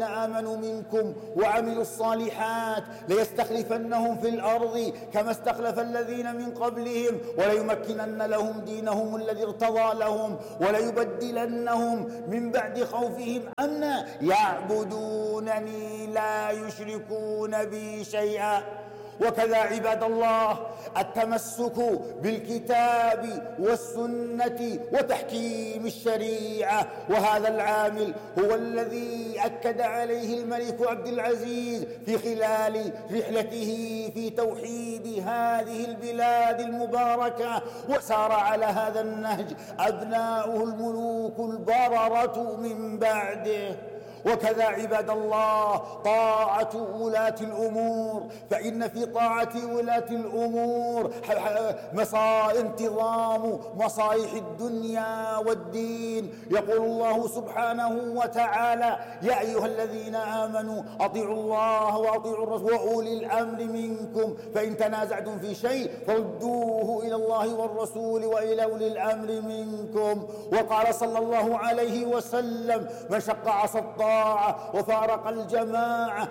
الذين آمنوا منكم وعملوا الصالحات ليستخلفنهم في الأرض كما استخلف الذين من قبلهم وليمكنن لهم دينهم الذي ارتضى لهم وليبدلنهم من بعد خوفهم أمنا يعبدونني لا يشركون بي شيئا. وكذا عباد الله التمسك بالكتاب والسنة وتحكيم الشريعة، وهذا العامل هو الذي أكد عليه الملك عبد العزيز في خلال رحلته في توحيد هذه البلاد المباركة، وسار على هذا النهج أبناؤه الملوك البررة من بعده. وكذا عباد الله طاعة ولاة الأمور، فإن في طاعة ولاة الأمور انتظام مصالح الدنيا والدين. يقول الله سبحانه وتعالى يا أيها الذين آمنوا أطيعوا الله وأطيعوا الرسول وأولي الأمر منكم فإن تنازعتم في شيء فردوه إلى الله والرسول وإلى أولي الأمر منكم. وقال صلى الله عليه وسلم من شق عصا الطاعة وفارق الجماعة